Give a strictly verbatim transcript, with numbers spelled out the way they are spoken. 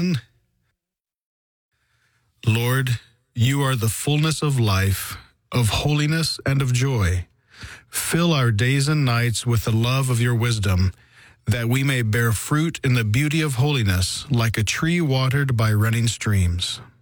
Lord, you are the fullness of life, of holiness, and of joy. Fill our days and nights with the love of your wisdom, that we may bear fruit in the beauty of holiness, like a tree watered by running streams.